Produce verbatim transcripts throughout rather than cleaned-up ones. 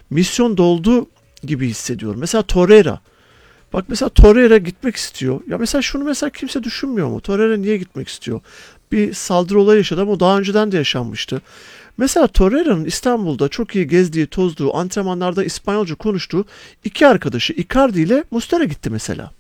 misyon doldu gibi hissediyorum. Mesela Torreira. Bak mesela Torreira gitmek istiyor. Ya mesela şunu mesela kimse düşünmüyor mu? Torreira niye gitmek istiyor? Bir saldırı olayı yaşadı ama o daha önceden de yaşanmıştı. Mesela Torreira'nın İstanbul'da çok iyi gezdiği, tozduğu, antrenmanlarda İspanyolca konuştuğu iki arkadaşı Icardi ile Muslera gitti mesela.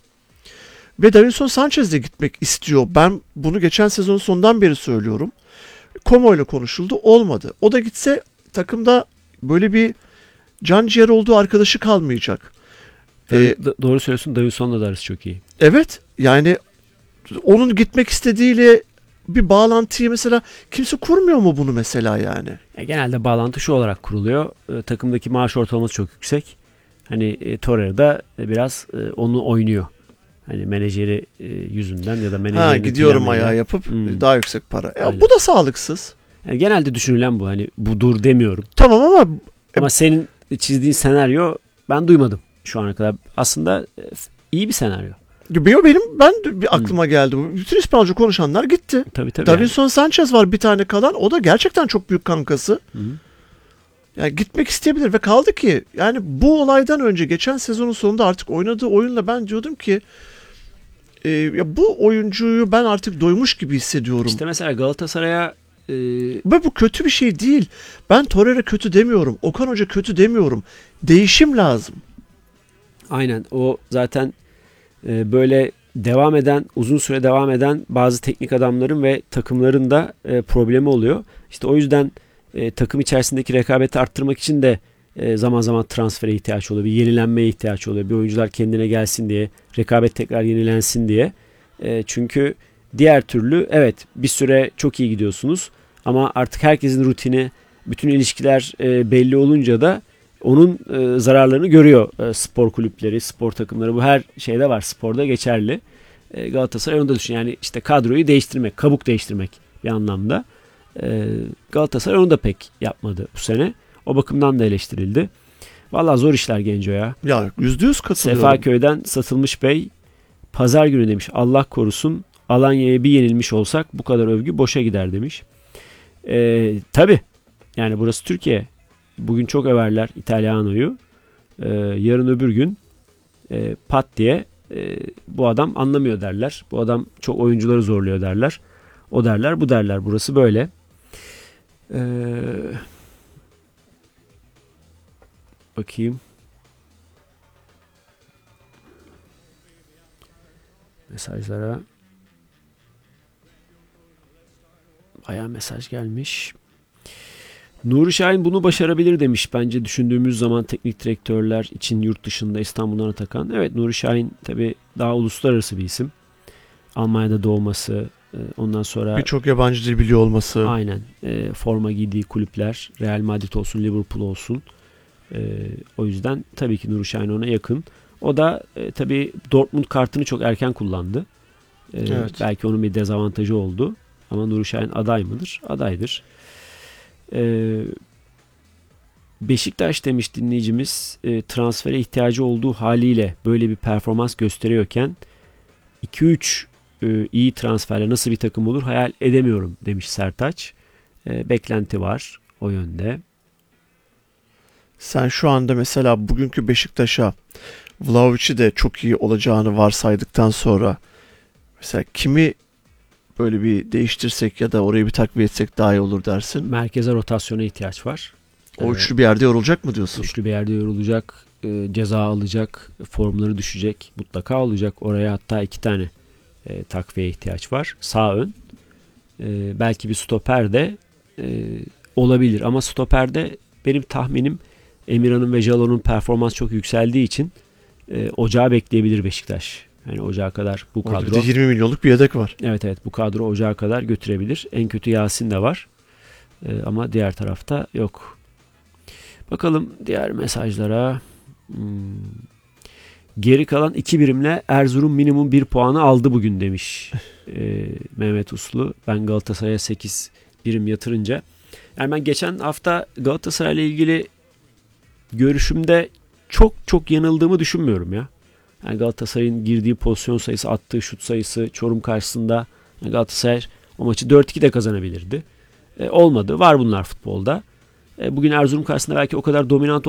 Ve Davinson Sanchez de gitmek istiyor. Ben bunu geçen sezonun sonundan beri söylüyorum. Como ile konuşuldu. Olmadı. O da gitse takımda böyle bir can ciğer olduğu arkadaşı kalmayacak. Ee, doğru söylüyorsun. Davinson'la da arası çok iyi. Evet. Yani onun gitmek istediğiyle bir bağlantıyı mesela kimse kurmuyor mu bunu mesela yani? Ya genelde bağlantı şu olarak kuruluyor. E, takımdaki maaş ortalaması çok yüksek. Hani e, Torreira da biraz e, onu oynuyor. Hani menajeri e, yüzünden ya da menajerin Ha gidiyorum planıyla. ayağı yapıp Hmm. daha yüksek para. Ya Aynen. bu da sağlıksız. Yani genelde düşünülen bu. Hani budur demiyorum. Tamam ama Ama senin çizdiğin senaryo ben duymadım şu ana kadar. Aslında e, iyi bir senaryo. benim ben bir aklıma geldi. Bütün İspanyolca konuşanlar gitti. Tabii tabii. Davinson yani. Sanchez var bir tane kalan. O da gerçekten çok büyük kankası. Hı hı. Yani gitmek isteyebilir ve kaldı ki yani bu olaydan önce geçen sezonun sonunda artık oynadığı oyunla ben diyordum ki e, ya bu oyuncuyu ben artık doymuş gibi hissediyorum. İşte mesela Galatasaray'a e... ve bu kötü bir şey değil. Ben Torreira kötü demiyorum. Okan Hoca kötü demiyorum. Değişim lazım. Aynen. O zaten e, böyle devam eden, uzun süre devam eden bazı teknik adamların ve takımların da e, problemi oluyor. İşte o yüzden e, takım içerisindeki rekabeti arttırmak için de e, zaman zaman transfere ihtiyaç oluyor. Bir yenilenmeye ihtiyaç oluyor. Bir oyuncular kendine gelsin diye, rekabet tekrar yenilensin diye. E, çünkü diğer türlü evet bir süre çok iyi gidiyorsunuz ama artık herkesin rutini, bütün ilişkiler e, belli olunca da onun e, zararlarını görüyor e, spor kulüpleri, spor takımları. Bu her şeyde var. Sporda geçerli. E, Galatasaray onu da düşün. Yani işte kadroyu değiştirmek, kabuk değiştirmek bir anlamda. E, Galatasaray onu da pek yapmadı bu sene. O bakımdan da eleştirildi. Vallahi zor işler Genco ya. Ya yüzde yüz katılıyorum. Sefaköy'den Satılmış Bey pazar günü demiş. Allah korusun Alanya'ya bir yenilmiş olsak bu kadar övgü boşa gider demiş. E, tabii. Yani burası Türkiye. Bugün çok överler İtalyano'yu. Ee, yarın öbür gün e, pat diye e, bu adam anlamıyor derler. Bu adam çok oyuncuları zorluyor derler. O derler bu derler. Burası böyle. Ee, bakayım. Mesajlara. Bayağı mesaj gelmiş. Nuri Şahin bunu başarabilir demiş. Bence düşündüğümüz zaman teknik direktörler için yurt dışında İstanbul'dan atakan. Evet Nuri Şahin tabii daha uluslararası bir isim. Almanya'da doğması, ondan sonra birçok yabancı dil biliyor olması. Aynen. E, forma giydiği kulüpler, Real Madrid olsun, Liverpool olsun. E, o yüzden tabii ki Nuri Şahin ona yakın. O da e, tabii Dortmund kartını çok erken kullandı. E, evet. Belki onun bir dezavantajı oldu. Ama Nuri Şahin aday mıdır? Adaydır. Ee, Beşiktaş demiş dinleyicimiz e, transfere ihtiyacı olduğu haliyle böyle bir performans gösteriyorken iki üç e, iyi transferle nasıl bir takım olur hayal edemiyorum demiş Sertaç. E, beklenti var o yönde. Sen şu anda mesela bugünkü Beşiktaş'a Vlahovic'i de çok iyi olacağını varsaydıktan sonra mesela kimi böyle bir değiştirsek ya da orayı bir takviye etsek daha iyi olur dersin. Merkeze rotasyona ihtiyaç var. O üçlü bir yerde yorulacak mı diyorsun? Üçlü bir yerde yorulacak, e, ceza alacak, formları düşecek. Mutlaka olacak. Oraya hatta iki tane e, takviye ihtiyaç var. Sağ ön. E, belki bir stoper de e, olabilir. Ama stoperde benim tahminim Emirhan'ın ve Jalon'un performans çok yükseldiği için e, ocağı bekleyebilir Beşiktaş. Yani ocağa kadar bu kadro. Orada yirmi milyonluk bir yedek var. Evet evet bu kadro ocağa kadar götürebilir. En kötü Yasin de var. Ee, ama diğer tarafta yok. Bakalım diğer mesajlara. Hmm. Geri kalan iki birimle Erzurum minimum bir puanı aldı bugün demiş ee, Mehmet Uslu. Ben Galatasaray'a sekiz birim yatırınca. Yani ben geçen hafta Galatasaray'la ilgili görüşümde çok çok yanıldığımı düşünmüyorum ya. Yani Galatasaray'ın girdiği pozisyon sayısı, attığı şut sayısı Çorum karşısında yani Galatasaray o maçı dört iki de kazanabilirdi. E, olmadı. Var bunlar futbolda. E, bugün Erzurum karşısında belki o kadar dominant